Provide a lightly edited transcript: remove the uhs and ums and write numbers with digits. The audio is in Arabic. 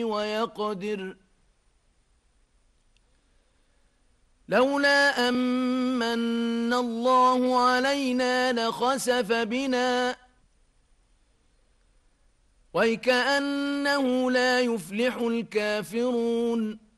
ويقدر لولا أمن الله علينا لخسف بنا وكأنه لا يفلح الكافرون